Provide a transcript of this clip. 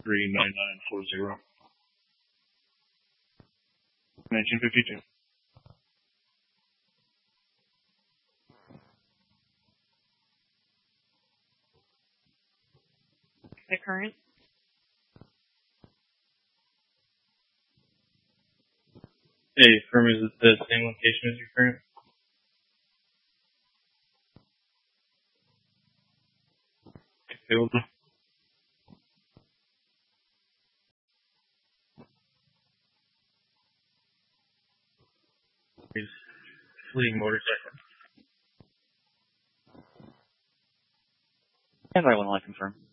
39940. 1952. The current? Hey, firm, is it the same location as your current? Field. He's fleeing motorcycle. And I want to confirm.